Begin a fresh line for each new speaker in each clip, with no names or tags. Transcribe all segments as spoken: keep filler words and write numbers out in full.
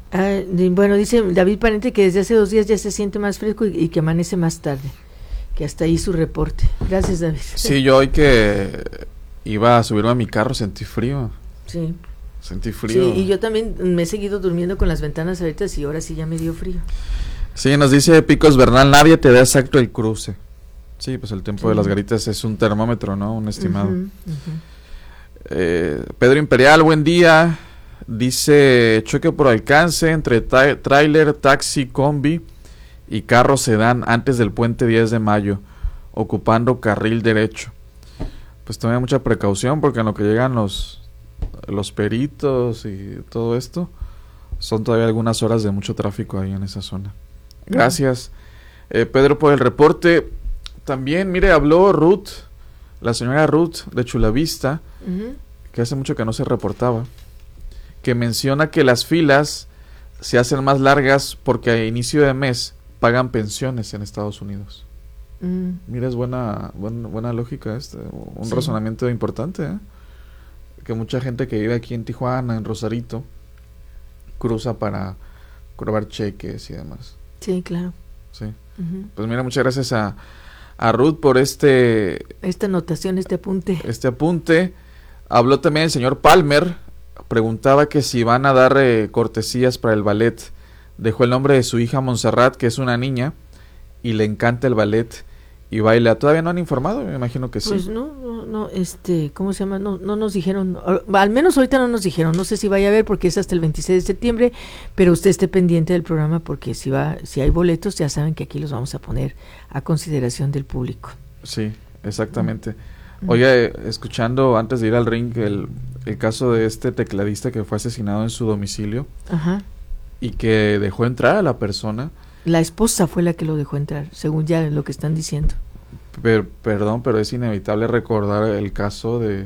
Ah, bueno, dice David Parente que desde hace dos días ya se siente más fresco y, y que amanece más tarde. Que hasta ahí su reporte. Gracias, David.
Sí, yo hoy que iba a subirme a mi carro sentí frío.
Sí.
Sentí frío.
Sí, y yo también me he seguido durmiendo con las ventanas abiertas y ahora sí ya me dio frío.
Sí, nos dice Picos Bernal, nadie te da exacto el cruce. Sí, pues el tiempo sí. de las garitas es un termómetro, ¿no? Un estimado. Uh-huh, uh-huh. Eh, Pedro Imperial, buen día. Dice, choque por alcance entre tra- tráiler, taxi, combi y carro sedán antes del puente diez de mayo, ocupando carril derecho. Pues tome mucha precaución porque en lo que llegan los, los peritos y todo esto, son todavía algunas horas de mucho tráfico ahí en esa zona. Gracias, eh, Pedro, por el reporte. También, mire, habló Ruth, la señora Ruth de Chulavista, uh-huh. que hace mucho que no se reportaba, que menciona que las filas se hacen más largas porque a inicio de mes pagan pensiones en Estados Unidos. Mm. Mira, es buena, buena, buena lógica este, un sí. razonamiento importante, ¿eh? Que mucha gente que vive aquí en Tijuana, en Rosarito, cruza para cobrar cheques y demás.
Sí, claro.
Sí. Uh-huh. Pues mira, muchas gracias a, a Ruth por este...
Esta anotación, este apunte.
Este apunte. Habló también el señor Palmer, preguntaba que si van a dar eh, cortesías para el ballet. Dejó el nombre de su hija Montserrat, que es una niña, y le encanta el ballet y baila. ¿Todavía no han informado? Me imagino que sí.
Pues no, no, no, este, ¿cómo se llama? No, no nos dijeron, al menos ahorita no nos dijeron, no sé si vaya a haber porque es hasta el veintiséis de septiembre, pero usted esté pendiente del programa porque si va, si hay boletos ya saben que aquí los vamos a poner a consideración del público.
Sí, exactamente. Mm. Oye, escuchando antes de ir al ring el, el caso de este tecladista que fue asesinado en su domicilio. Ajá. Y que dejó entrar a la persona.
La esposa fue la que lo dejó entrar, según ya lo que están diciendo.
Per, perdón, pero es inevitable recordar el caso de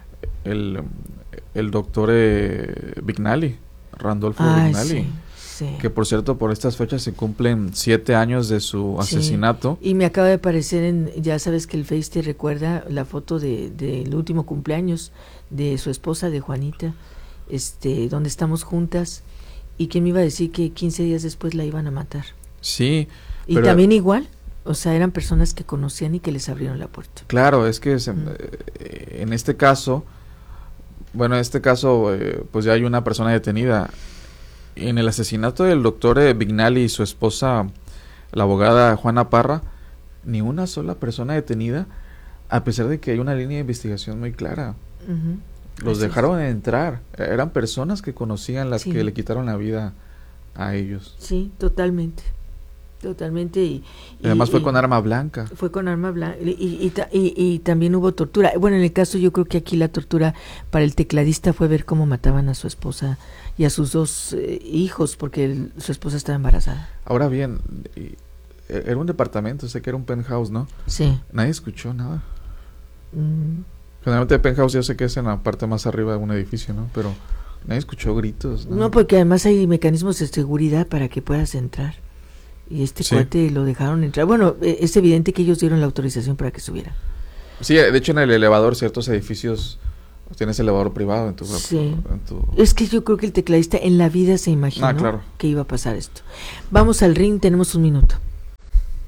el, el doctor eh, Vignali, Randolfo Ay, Vignali, sí, sí. que por cierto por estas fechas se cumplen siete años de su asesinato.
Sí. Y me acaba de aparecer en, ya sabes que el Face te recuerda la foto de del último cumpleaños de su esposa, de Juanita, este, donde estamos juntas. ¿Y quién me iba a decir que quince días después la iban a matar?
Sí.
Y pero también igual, o sea, eran personas que conocían y que les abrieron la puerta.
Claro, es que se, mm. eh, en este caso, bueno, en este caso, eh, pues ya hay una persona detenida. En el asesinato del doctor eh, Vignali y su esposa, la abogada Juana Parra, ni una sola persona detenida, a pesar de que hay una línea de investigación muy clara. Uh-huh. Los Así dejaron es. entrar. Eran personas que conocían las sí. que le quitaron la vida a ellos.
Sí, totalmente. Totalmente. Y,
y además
y,
fue con arma blanca.
Fue con arma blanca. Y, y, y, y también hubo tortura. Bueno, en el caso yo creo que aquí la tortura para el tecladista fue ver cómo mataban a su esposa y a sus dos eh, hijos, porque el, su esposa estaba embarazada.
Ahora bien, era un departamento, sé que era un penthouse, ¿no?
Sí.
Nadie escuchó nada.
Mm.
Generalmente el penthouse yo sé que es en la parte más arriba de un edificio, ¿no? Pero nadie escuchó gritos, ¿no?
No, porque además hay mecanismos de seguridad para que puedas entrar. Y este sí. cuate lo dejaron entrar. Bueno, es evidente que ellos dieron la autorización para que subiera.
Sí, de hecho en el elevador, ciertos edificios tienes elevador privado en tu...
Sí.
En tu...
Es que yo creo que el tecladista en la vida se imaginó ah, claro. que iba a pasar esto. Vamos al ring, tenemos un minuto.